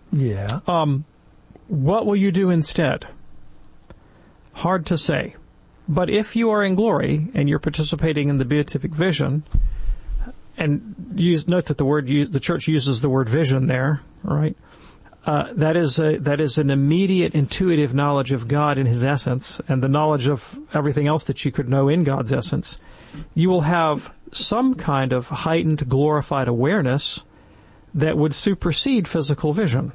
Yeah. What will you do instead? Hard to say. But if you are in glory and you're participating in the beatific vision, and note that the church uses the word vision there, right? That is an immediate intuitive knowledge of God in His essence, and the knowledge of everything else that you could know in God's essence. You will have some kind of heightened, glorified awareness that would supersede physical vision.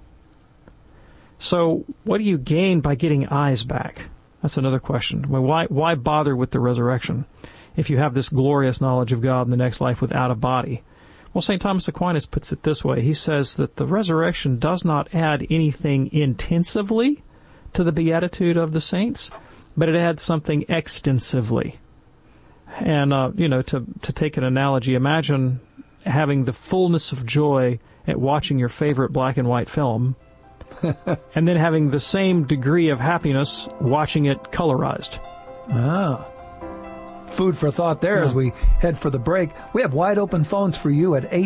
So, what do you gain by getting eyes back? That's another question. Well, why bother with the resurrection if you have this glorious knowledge of God in the next life without a body? Well, St. Thomas Aquinas puts it this way. He says that the resurrection does not add anything intensively to the beatitude of the saints, but it adds something extensively. And, to take an analogy, imagine having the fullness of joy at watching your favorite black and white film, and then having the same degree of happiness watching it colorized. Ah. Food for thought there as we head for the break. We have wide open phones for you at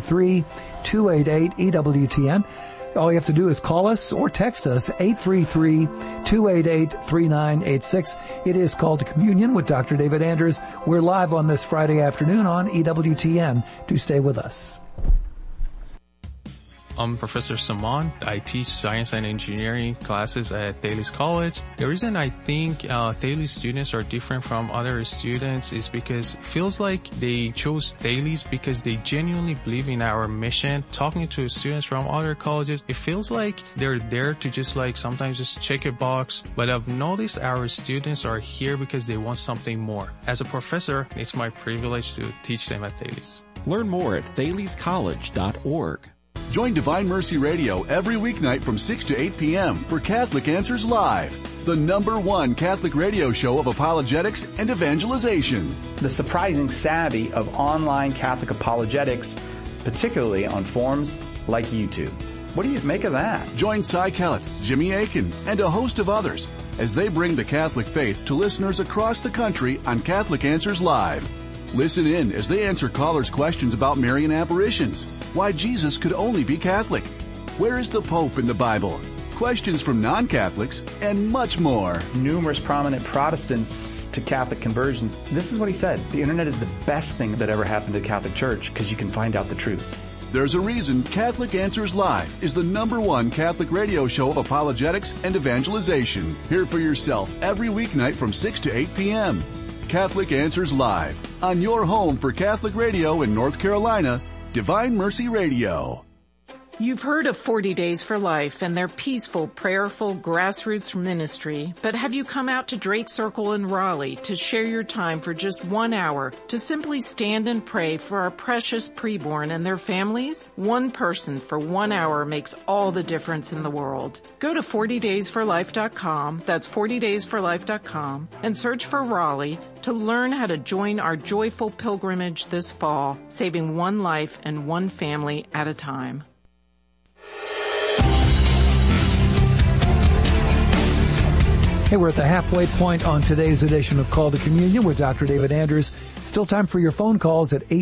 833-288-EWTN. All you have to do is call us or text us, 833-288-3986. It is Called to Communion with Dr. David Anders. We're live on this Friday afternoon on EWTN. Do stay with us. I'm Professor Saman. I teach science and engineering classes at Thales College. The reason I think Thales students are different from other students is because it feels like they chose Thales because they genuinely believe in our mission. Talking to students from other colleges, it feels like they're there to sometimes just check a box. But I've noticed our students are here because they want something more. As a professor, it's my privilege to teach them at Thales. Learn more at thalescollege.org. Join Divine Mercy Radio every weeknight from 6 to 8 p.m. for Catholic Answers Live, the #1 Catholic radio show of apologetics and evangelization. The surprising savvy of online Catholic apologetics, particularly on forums like YouTube. What do you make of that? Join Cy Kellett, Jimmy Akin, and a host of others as they bring the Catholic faith to listeners across the country on Catholic Answers Live. Listen in as they answer callers' questions about Marian apparitions, why Jesus could only be Catholic, where is the Pope in the Bible, questions from non-Catholics, and much more. Numerous prominent Protestants to Catholic conversions. This is what he said. The internet is the best thing that ever happened to the Catholic Church because you can find out the truth. There's a reason Catholic Answers Live is the #1 Catholic radio show of apologetics and evangelization. Hear it for yourself every weeknight from 6 to 8 p.m. Catholic Answers Live, on your home for Catholic radio in North Carolina, Divine Mercy Radio. You've heard of 40 Days for Life and their peaceful, prayerful, grassroots ministry, but have you come out to Drake Circle in Raleigh to share your time for just 1 hour to simply stand and pray for our precious preborn and their families? One person for 1 hour makes all the difference in the world. Go to 40daysforlife.com, that's 40daysforlife.com, and search for Raleigh to learn how to join our joyful pilgrimage this fall, saving one life and one family at a time. Hey, we're at the halfway point on today's edition of Call to Communion with Dr. David Anders. Still time for your phone calls at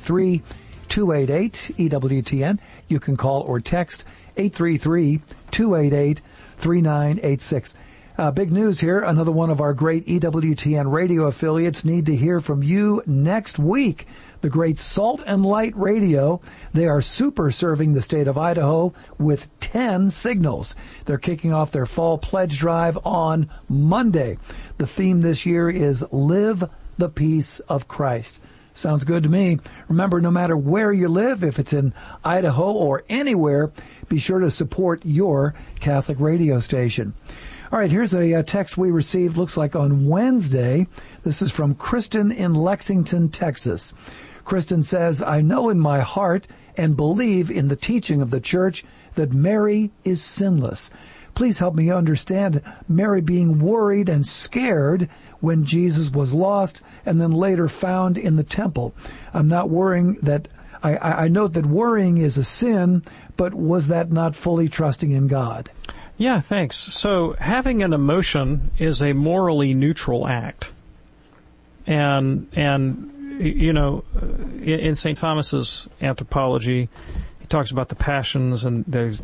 833-288-EWTN. You can call or text 833-288-3986. Big news here. Another one of our great EWTN radio affiliates need to hear from you next week. The great Salt and Light Radio. They are super serving the state of Idaho with 10 signals. They're kicking off their fall pledge drive on Monday. The theme this year is Live the Peace of Christ. Sounds good to me. Remember, no matter where you live, if it's in Idaho or anywhere, be sure to support your Catholic radio station. All right, here's a text we received, looks like on Wednesday. This is from Kristen in Lexington, Texas. Kristen says, I know in my heart and believe in the teaching of the Church that Mary is sinless. Please help me understand Mary being worried and scared when Jesus was lost and then later found in the temple. I'm not worrying that, I note that worrying is a sin, but was that not fully trusting in God? Yeah, thanks. So having an emotion is a morally neutral act. And you know, in St. Thomas's Anthropology, he talks about the passions, and there's